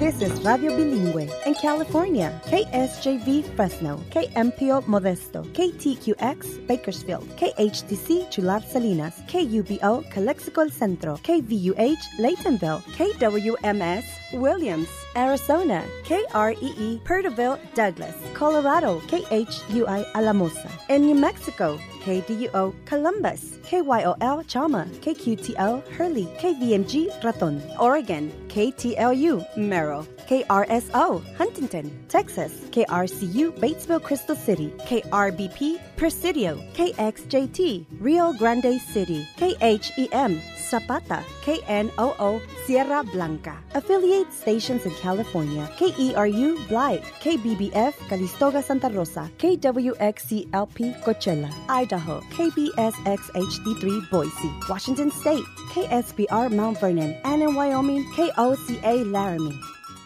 This is Radio Bilingüe in California. KSJV Fresno, KMPO Modesto, KTQX Bakersfield, KHTC Chular Salinas, KUBO Calexico El Centro, KVUH Laytonville, KWMS Williams, Arizona, KREE Perterville Douglas, Colorado, KHUI Alamosa. In New Mexico, KDUO Columbus, KYOL Chama, KQTL Hurley, KVMG Raton. Oregon, KTLU Merrill, KRSO Huntington. Texas, KRCU Batesville Crystal City, KRBP Presidio, KXJT Rio Grande City, KHEM Zapata, KNOO Sierra Blanca. Affiliate stations in California, KERU Blythe, KBBF Calistoga Santa Rosa, KWXCLP Coachella, Idaho, KBSX HD3 Boise, Washington State, KSBR Mount Vernon, and in Wyoming, KOCA Laramie.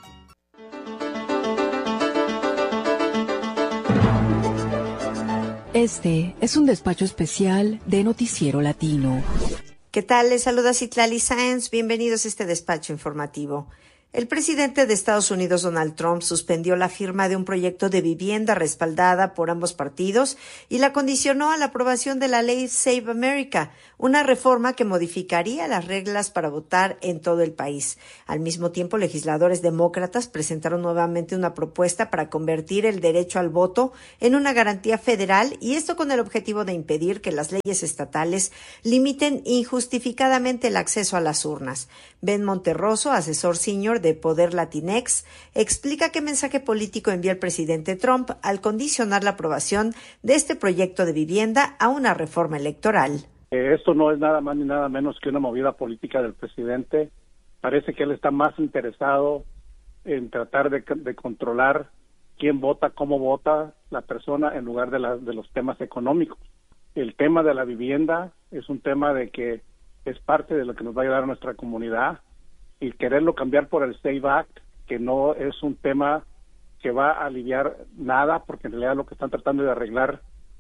Este es un despacho especial de Noticiero Latino. ¿Qué tal? Les saluda Citlali Sáenz. Bienvenidos a este despacho informativo. El presidente de Estados Unidos, Donald Trump, suspendió la firma de un proyecto de vivienda respaldada por ambos partidos y la condicionó a la aprobación de la ley Save America, una reforma que modificaría las reglas para votar en todo el país. Al mismo tiempo, legisladores demócratas presentaron nuevamente una propuesta para convertir el derecho al voto en una garantía federal, y esto con el objetivo de impedir que las leyes estatales limiten injustificadamente el acceso a las urnas. Ben Monterroso, asesor senior de Poder Latinex, explica qué mensaje político envía el presidente Trump al condicionar la aprobación de este proyecto de vivienda a una reforma electoral. Esto no es nada más ni nada menos que una movida política del presidente. Parece que él está más interesado en tratar de controlar quién vota, cómo vota la persona, en lugar de los temas económicos. El tema de la vivienda es un tema de que es parte de lo que nos va a ayudar a nuestra comunidad, y quererlo cambiar por el Save Act, que no es un tema que va a aliviar nada, porque en realidad lo que están tratando de arreglar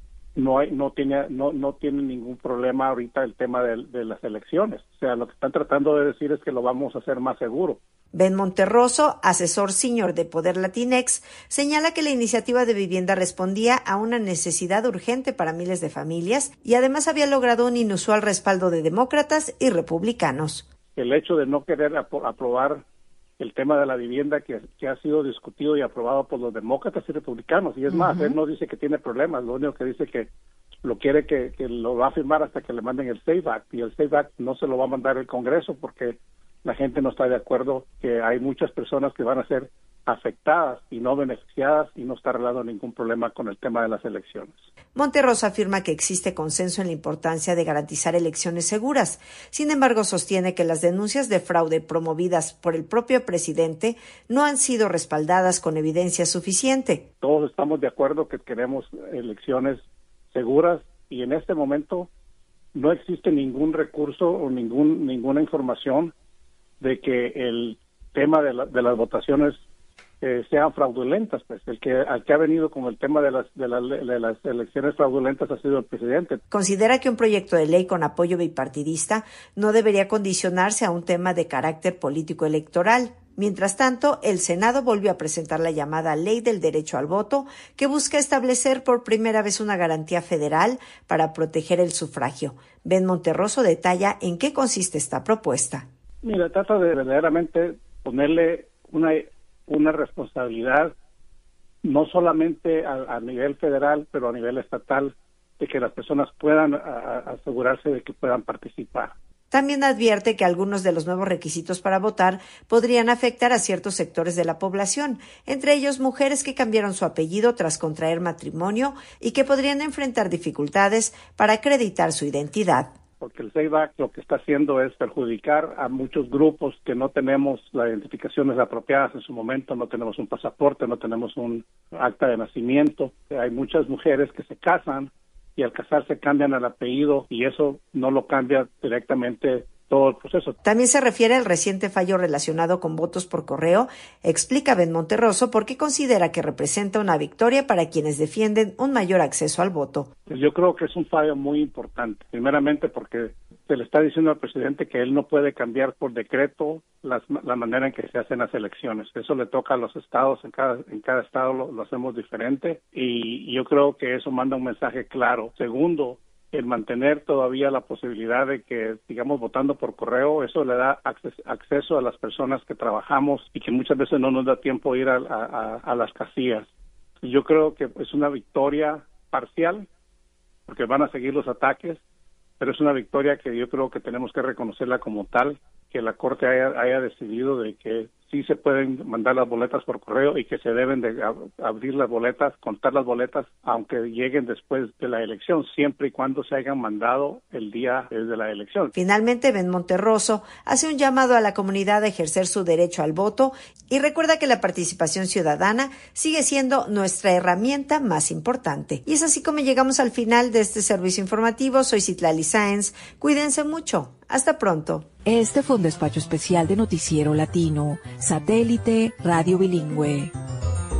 no tiene ningún problema ahorita el tema de las elecciones. O sea, lo que están tratando de decir es que lo vamos a hacer más seguro. Ben Monterroso, asesor senior de Poder Latinex, señala que la iniciativa de vivienda respondía a una necesidad urgente para miles de familias y además había logrado un inusual respaldo de demócratas y republicanos. El hecho de no querer aprobar el tema de la vivienda que ha sido discutido y aprobado por los demócratas y republicanos, y es más, él no dice que tiene problemas, lo único que dice que lo quiere que lo va a firmar hasta que le manden el Save Act, y el Save Act no se lo va a mandar el Congreso porque la gente no está de acuerdo, que hay muchas personas que van a ser afectadas y no beneficiadas, y no está arreglando ningún problema con el tema de las elecciones. Monterroso afirma que existe consenso en la importancia de garantizar elecciones seguras. Sin embargo, sostiene que las denuncias de fraude promovidas por el propio presidente no han sido respaldadas con evidencia suficiente. Todos estamos de acuerdo que queremos elecciones seguras, y en este momento no existe ningún recurso o ninguna información de que el tema de las votaciones sean fraudulentas. Pues al que ha venido con el tema de las elecciones fraudulentas ha sido el presidente. Considera que un proyecto de ley con apoyo bipartidista no debería condicionarse a un tema de carácter político electoral. Mientras tanto, el Senado volvió a presentar la llamada Ley del Derecho al Voto, que busca establecer por primera vez una garantía federal para proteger el sufragio. Ben Monterroso detalla en qué consiste esta propuesta. Mira, trata de verdaderamente ponerle una responsabilidad, no solamente a nivel federal, pero a nivel estatal, de que las personas puedan asegurarse de que puedan participar. También advierte que algunos de los nuevos requisitos para votar podrían afectar a ciertos sectores de la población, entre ellos mujeres que cambiaron su apellido tras contraer matrimonio y que podrían enfrentar dificultades para acreditar su identidad. Porque el Save Act lo que está haciendo es perjudicar a muchos grupos que no tenemos las identificaciones apropiadas en su momento, no tenemos un pasaporte, no tenemos un acta de nacimiento. Hay muchas mujeres que se casan y al casarse cambian el apellido, y eso no lo cambia directamente todo el proceso. También se refiere al reciente fallo relacionado con votos por correo. Explica Ben Monterroso por qué considera que representa una victoria para quienes defienden un mayor acceso al voto. Pues yo creo que es un fallo muy importante, primeramente porque se le está diciendo al presidente que él no puede cambiar por decreto la manera en que se hacen las elecciones. Eso le toca a los estados, en cada estado lo hacemos diferente, y yo creo que eso manda un mensaje claro. Segundo, el mantener todavía la posibilidad de que sigamos votando por correo, eso le da acceso a las personas que trabajamos y que muchas veces no nos da tiempo ir a las casillas. Yo creo que es una victoria parcial, porque van a seguir los ataques, pero es una victoria que yo creo que tenemos que reconocerla como tal, que la Corte haya decidido de que sí se pueden mandar las boletas por correo y que se deben de abrir las boletas, contar las boletas, aunque lleguen después de la elección, siempre y cuando se hayan mandado el día desde la elección. Finalmente, Ben Monterroso hace un llamado a la comunidad a ejercer su derecho al voto y recuerda que la participación ciudadana sigue siendo nuestra herramienta más importante. Y es así como llegamos al final de este servicio informativo. Soy Citlali Sáenz. Cuídense mucho. Hasta pronto. Este fue un despacho especial de Noticiero Latino, Satélite Radio Bilingüe.